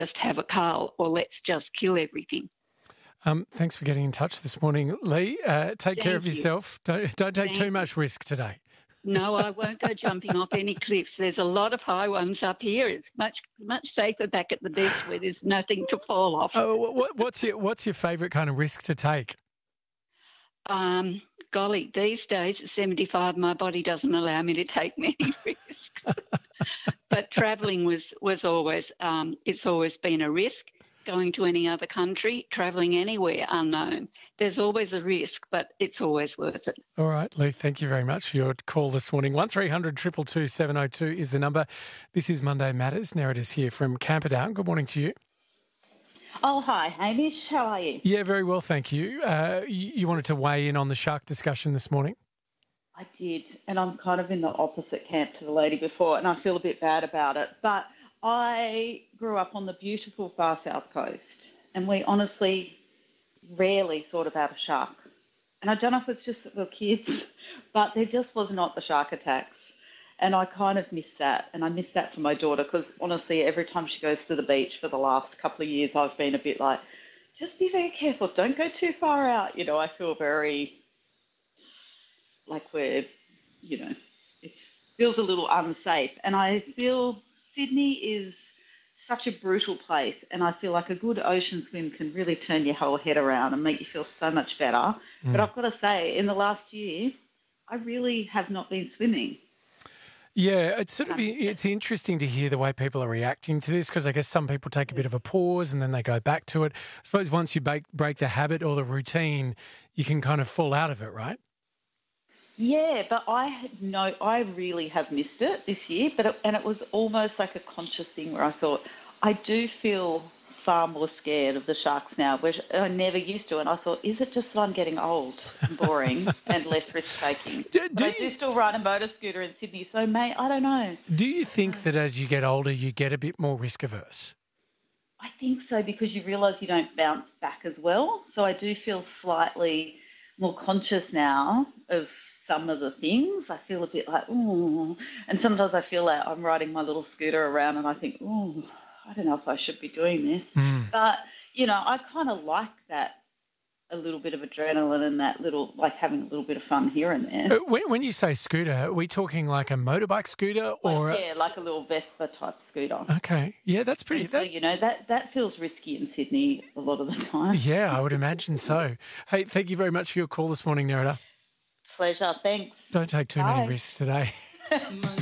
just have a cull or let's just kill everything. Thanks for getting in touch this morning, Lee. Take care of Thank you. yourself. Don't take Thank too you. much risk today. No, I won't go jumping off any cliffs. There's a lot of high ones up here. It's much safer back at the beach where there's nothing to fall off. Oh, what's your favourite kind of risk to take? Golly, these days at 75, my body doesn't allow me to take many risks. But travelling was always, it's always been a risk. Going to any other country, travelling anywhere unknown. There's always a risk, but it's always worth it. All right, Lee, thank you very much for your call this morning. 1300 222 702 is the number. This is Monday Matters. Narrator's here from Camperdown. Good morning to you. Oh, hi, Hamish. How are you? Yeah, very well, thank you. You wanted to weigh in on the shark discussion this morning? I did, and I'm kind of in the opposite camp to the lady before, and I feel a bit bad about it. But I grew up on the beautiful far south coast, and we honestly rarely thought about a shark. And I don't know if it's just that we're kids, but there just was not the shark attacks. And I kind of miss that, and I miss that for my daughter because honestly, every time she goes to the beach for the last couple of years, I've been a bit like, just be very careful, don't go too far out. You know, I feel very like it feels a little unsafe. And I feel Sydney is such a brutal place, and I feel like a good ocean swim can really turn your whole head around and make you feel so much better. But I've got to say, in the last year, I really have not been swimming. Yeah, it's interesting to hear the way people are reacting to this because I guess some people take a bit of a pause and then they go back to it. I suppose once you break the habit or the routine, you can kind of fall out of it, right? Yeah, but I really have missed it this year, and it was almost like a conscious thing where I thought, I do feel far more scared of the sharks now, which I never used to. And I thought, is it just that I'm getting old and boring and less risk-taking? I do still ride a motor scooter in Sydney, so mate, I don't know. Do you think that as you get older, you get a bit more risk-averse? I think so, because you realise you don't bounce back as well. So I do feel slightly more conscious now of some of the things. I feel a bit like, ooh. And sometimes I feel like I'm riding my little scooter around and I think, ooh, I don't know if I should be doing this. But, I kind of like that, a little bit of adrenaline and that little, like having a little bit of fun here and there. When you say scooter, are we talking like a motorbike scooter or? Yeah, like a little Vespa type scooter. Okay. Yeah, that's pretty. So, that feels risky in Sydney a lot of the time. Yeah, I would imagine so. Hey, thank you very much for your call this morning, Nerida. Pleasure. Thanks. Don't take too many risks today.